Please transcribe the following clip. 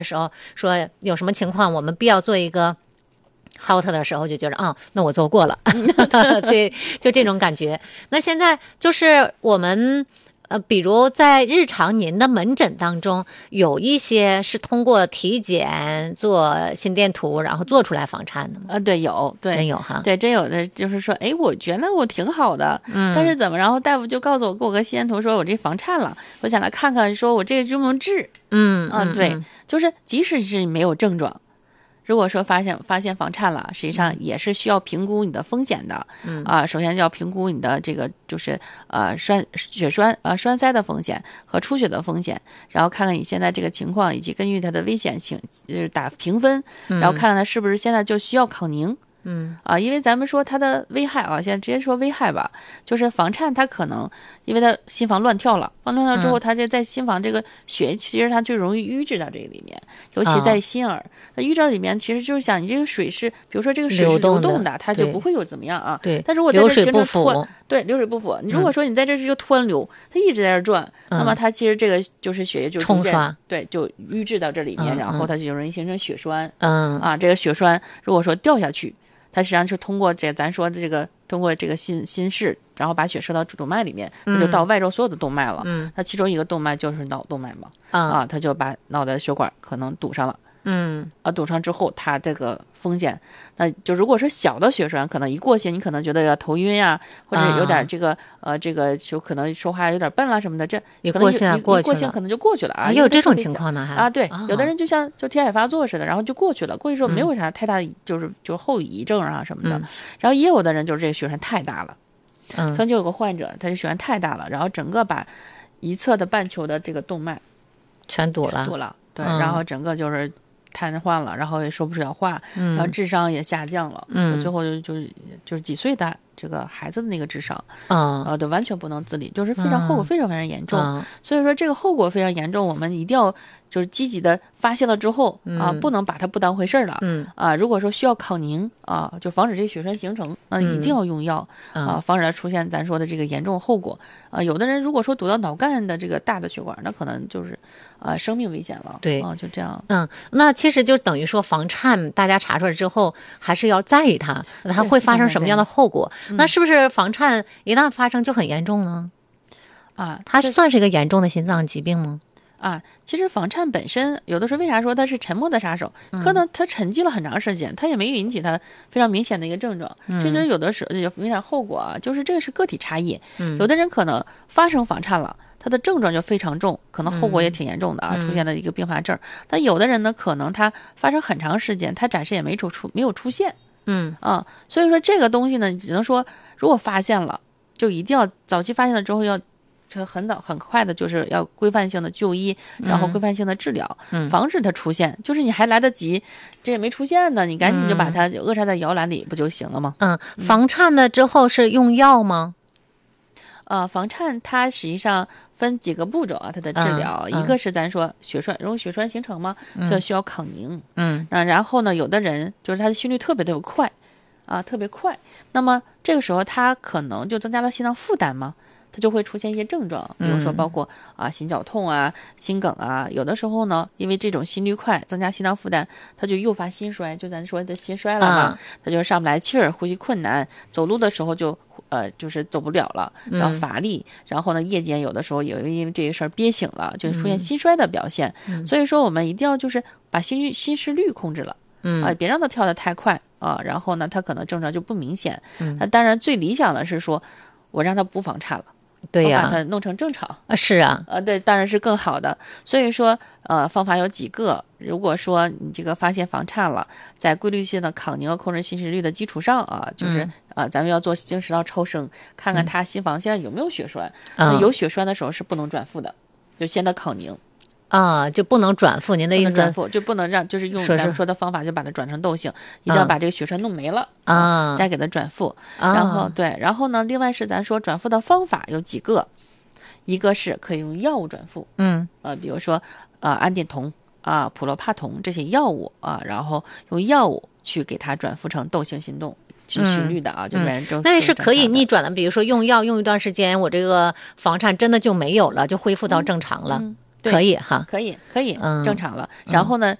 时候说有什么情况我们必要做一个 HOT 的时候，就觉得那我做过了，对，就这种感觉。那现在就是我们比如在日常您的门诊当中，有一些是通过体检做心电图，然后做出来房颤的吗？ 对，有，对， 真有哈， 对，真有的就是说，我觉得我挺好的，但是怎么，然后大夫就告诉我，给我个心电图，说我这房颤了，我想来看看，说我这个能不能治？对，就是即使是没有症状。如果说发现房颤了，实际上也是需要评估你的风险的。首先要评估你的这个就是栓塞的风险和出血的风险，然后看看你现在这个情况，以及根据它的危险性打评分，然后看看它是不是现在就需要考宁。因为咱们说它的危害现在直接说危害吧，就是房颤它可能因为它心房乱跳了，之后，它就在心房这个血其实它就容易淤滞到这个里面，尤其在心耳，它淤滞里面其实就是想你这个水是，比如说这个水是流动的，它就不会有怎么样啊。 对， 但如果在这形成流水不腐， 你如果说你在这是一个湍流，它一直在这转，那么它其实这个就是血液就冲刷， 对，就淤滞到这里面，然后它就容易形成血栓。这个血栓如果说掉下去，它实际上是通过咱说的这个通过这个心室，然后把血射到主动脉里面，就到外周所有的动脉了。它其中一个动脉就是脑动脉嘛。它就把脑的血管可能堵上了。堵上之后，它这个风险，那就如果是小的血栓，可能一过性，你可能觉得要头晕呀，或者有点这个就可能说话有点笨啦什么的，这一过性可能就过去了啊。 也有这种情况呢， 对，有的人就像天海发作似的，然后就过去了，过去之后没有啥太大的就是后遗症啊什么的。然后也有的人就是这个血栓太大了。曾经有个患者，他这血栓太大了，然后整个把一侧的半球的这个动脉全堵了， 对，然后整个就是瘫痪了，然后也说不了话，然后智商也下降了，最后就是几岁的这个孩子的那个智商，对，完全不能自理，就是非常后果非常非常严重。所以说这个后果非常严重，我们一定要就是积极的发现了之后不能把它不当回事了。如果说需要考宁就防止这血栓形成，那一定要用药防止它出现咱说的这个严重后果。有的人如果说堵到脑干的这个大的血管，那可能就是生命危险了。 对， 就这样。 那其实就等于说房颤大家查出来之后还是要在意它会发生什么样的后果。那是不是房颤一旦发生就很严重呢？它算是一个严重的心脏疾病吗？ 其实房颤本身有的时候为啥说它是沉默的杀手？可能它沉寂了很长时间，它也没有引起它非常明显的一个症状。其实有的时候有明显后果就是这个是个体差异。有的人可能发生房颤了，它的症状就非常重，可能后果也挺严重的出现了一个并发症。但有的人呢，可能它发生很长时间，它暂时也没有出现。所以说这个东西呢，只能说如果发现了，就一定要早期发现了之后要很快的，就是要规范性的就医，然后规范性的治疗，防止它出现。就是你还来得及，这也没出现呢，你赶紧就把它扼杀在摇篮里不就行了吗？ 房颤了之后是用药吗？ 房颤它实际上分几个步骤它的治疗，一个是咱说血栓，容易血栓形成吗？需要抗凝。那然后呢，有的人就是他的心率特别快特别快，那么这个时候他可能就增加了心脏负担嘛，它就会出现一些症状，比如说包括心绞痛心梗有的时候呢，因为这种心率快增加心脏负担，它就诱发心衰，就咱说的心衰了嘛，它就上不来气儿，呼吸困难，走路的时候就是走不了了，然后乏力，然后呢夜间有的时候也因为这个事儿憋醒了，就出现心衰的表现。所以说我们一定要就是把心室率控制了，别让它跳得太快然后呢它可能症状就不明显。那当然最理想的是说我让它不房颤了。 对呀， 把它弄成正常是啊， 对，当然是更好的。所以说，方法有几个。如果说你这个发现房颤了，在规律性的抗凝和控制心室率的基础上就是咱们要做经食道超声，看看他心房现在有没有血栓。有血栓的时候是不能转腹的，就先得抗凝。 就不能转腹，您的意思？ 转腹就不能让，就是用咱们说的方法，就把它转成窦性，一定要把这个血栓弄没了再给它转腹。然后呢，另外是咱说转腹的方法有几个，一个是可以用药物转腹，比如说安定酮普罗帕酮这些药物然后用药物去给它转腹成窦性心动。心率的就那也是可以逆转的。比如说用药用一段时间，我这个房颤真的就没有了，就恢复到正常了。 可以哈， 可以， 嗯正常了。然后呢，